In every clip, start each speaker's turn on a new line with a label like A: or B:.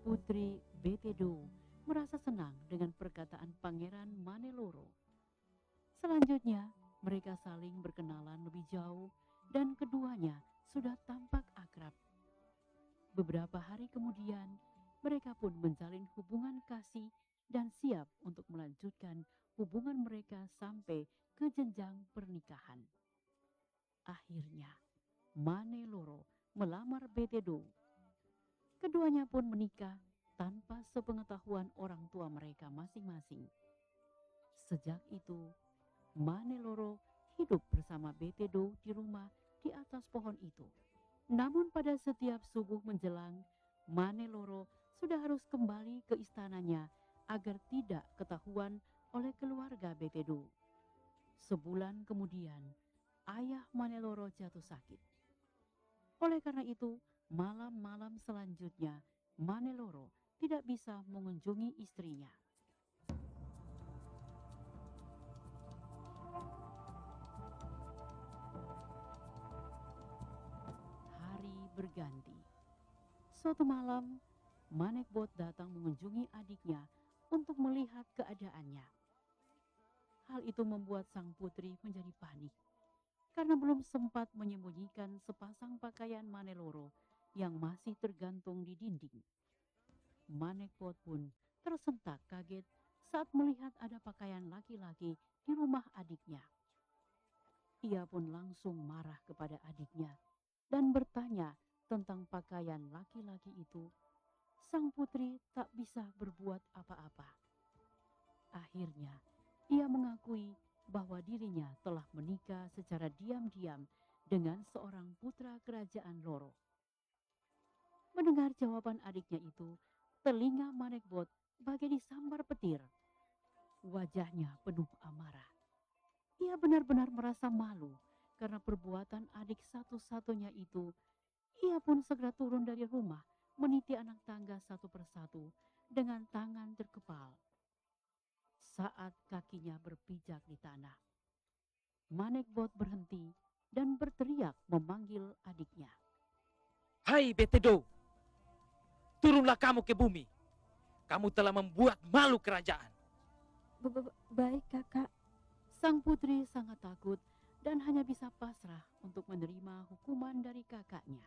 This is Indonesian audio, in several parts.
A: Putri Betedo merasa senang dengan perkataan Pangeran Maneloro. Selanjutnya, mereka saling berkenalan lebih jauh dan keduanya sudah tampak akrab. Beberapa hari kemudian, mereka pun menjalin hubungan kasih dan siap untuk melanjutkan hubungan mereka sampai ke jenjang pernikahan. Akhirnya, Maneloro melamar Betedo. Keduanya pun menikah tanpa sepengetahuan orang tua mereka masing-masing. Sejak itu, Maneloro hidup bersama Betedo di rumah di atas pohon itu. Namun pada setiap subuh menjelang, Maneloro sudah harus kembali ke istananya agar tidak ketahuan oleh keluarga Betedo. Sebulan kemudian, ayah Maneloro jatuh sakit. Oleh karena itu, malam-malam selanjutnya, Maneloro tidak bisa mengunjungi istrinya. Hari berganti. Suatu malam, Manekbot datang mengunjungi adiknya untuk melihat keadaannya. Hal itu membuat sang putri menjadi panik karena belum sempat menyembunyikan sepasang pakaian Maneloro yang masih tergantung di dinding. Manekbot pun tersentak kaget saat melihat ada pakaian laki-laki di rumah adiknya. Ia pun langsung marah kepada adiknya dan bertanya tentang pakaian laki-laki itu. Sang putri tak bisa berbuat apa-apa. Akhirnya, ia mengakui bahwa dirinya telah menikah secara diam-diam dengan seorang putra kerajaan Loro. Mendengar jawaban adiknya itu, telinga Manekbot bagai disambar petir. Wajahnya penuh amarah. Ia benar-benar merasa malu karena perbuatan adik satu-satunya itu. Ia pun segera turun dari rumah, meniti anak tangga satu persatu dengan tangan terkepal. Saat kakinya berpijak di tanah, Manekbot berhenti dan berteriak memanggil adiknya.
B: Hai Betedo, turunlah kamu ke bumi. Kamu telah membuat malu kerajaan.
C: Baik kakak.
A: Sang putri sangat takut dan hanya bisa pasrah untuk menerima hukuman dari kakaknya.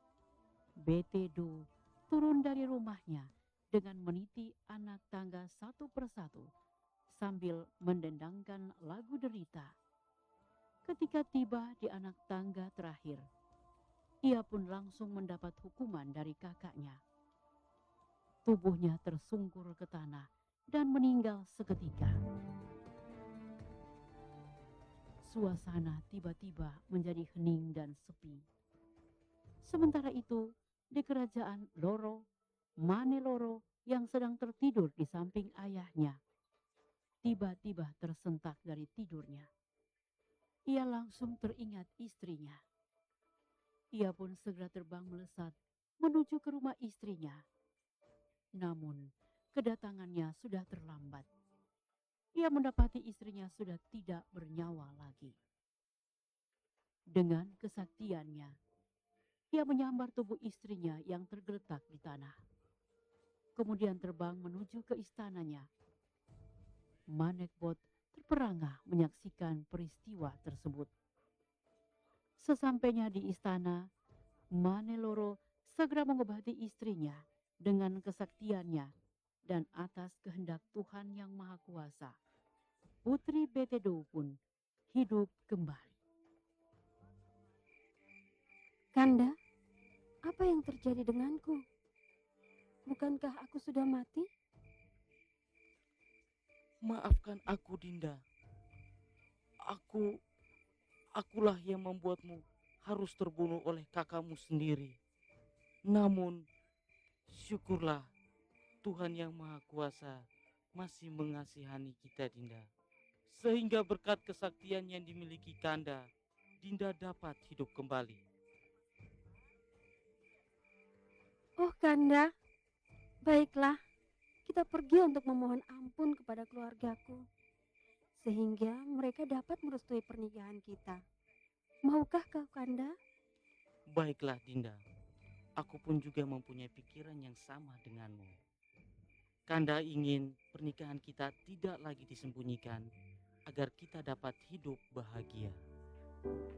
A: Betedo turun dari rumahnya dengan meniti anak tangga satu persatu sambil mendendangkan lagu derita. Ketika tiba di anak tangga terakhir, ia pun langsung mendapat hukuman dari kakaknya. Tubuhnya tersungkur ke tanah dan meninggal seketika. Suasana tiba-tiba menjadi hening dan sepi. Sementara itu, di kerajaan Loro, Maneloro yang sedang tertidur di samping ayahnya, tiba-tiba tersentak dari tidurnya. Ia langsung teringat istrinya. Ia pun segera terbang melesat menuju ke rumah istrinya. Namun, kedatangannya sudah terlambat. Ia mendapati istrinya sudah tidak bernyawa lagi. Dengan kesaktiannya, ia menyambar tubuh istrinya yang tergeletak di tanah. Kemudian terbang menuju ke istananya. Manekbot terperangah menyaksikan peristiwa tersebut. Sesampainya di istana, Maneloro segera mengobati istrinya dengan kesaktiannya dan atas kehendak Tuhan yang Maha Kuasa. Putri Betedo pun hidup kembali.
C: Kanda, apa yang terjadi denganku? Bukankah aku sudah mati?
B: Maafkan aku Dinda. Akulah yang membuatmu harus terbunuh oleh kakakmu sendiri. Namun, syukurlah Tuhan yang Maha Kuasa masih mengasihani kita Dinda. Sehingga berkat kesaktian yang dimiliki Kanda, Dinda dapat hidup kembali.
C: Oh Kanda, baiklah. Kita pergi untuk memohon ampun kepada keluargaku. Sehingga mereka dapat merestui pernikahan kita. Maukah kau Kanda?
B: Baiklah Dinda, Aku pun juga mempunyai pikiran yang sama denganmu. Kanda ingin pernikahan kita tidak lagi disembunyikan agar kita dapat hidup bahagia.